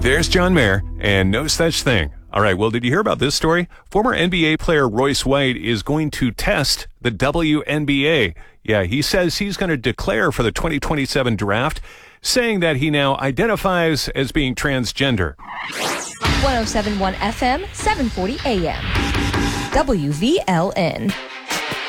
There's John Mayer, and no such thing. All right, well, did you hear about this story? Former NBA player Royce White is going to test the WNBA. Yeah, he says he's going to declare for the 2027 draft, saying that he now identifies as being transgender. 107.1 FM, 740 AM. WVLN.